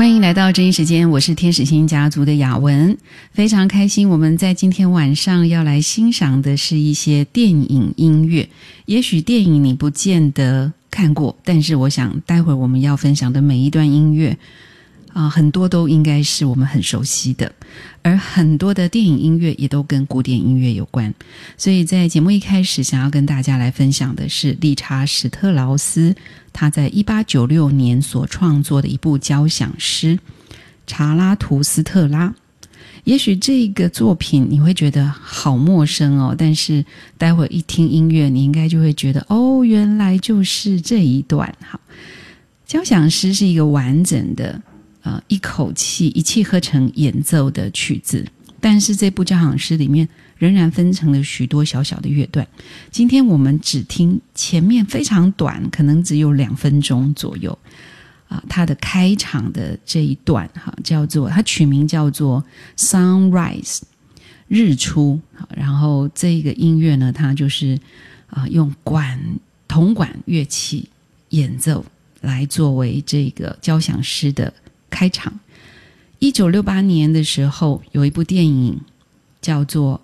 欢迎来到这一时间，我是天使星家族的雅文，非常开心我们在今天晚上要来欣赏的是一些电影音乐。也许电影你不见得看过，但是我想待会我们要分享的每一段音乐很多都应该是我们很熟悉的，而很多的电影音乐也都跟古典音乐有关。所以在节目一开始想要跟大家来分享的是理查史特劳斯他在1896年所创作的一部交响诗《查拉图斯特拉》。也许这个作品你会觉得好陌生哦，但是待会一听音乐你应该就会觉得原来就是这一段。好，交响诗是一个完整的一口气一气呵成演奏的曲子，但是这部交响诗里面仍然分成了许多小小的乐段。今天我们只听前面非常短，可能只有2分钟左右它的开场的这一段它取名叫做 Sunrise 日出。然后这个音乐呢，它就是用铜管乐器演奏来作为这个交响诗的开场。1968年的时候有一部电影叫做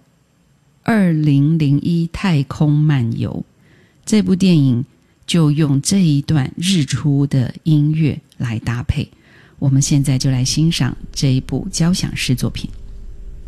2001太空漫游，这部电影就用这一段日出的音乐来搭配。我们现在就来欣赏这一部交响诗作品。